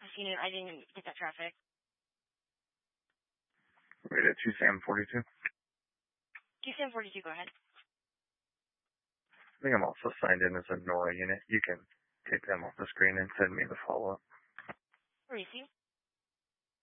Casino. I didn't get that traffic. Wait at 2 Sam 42. 2 Sam 42, go ahead. I think I'm also signed in as a NORA unit. You can take them off the screen and send me the follow-up. Where is you?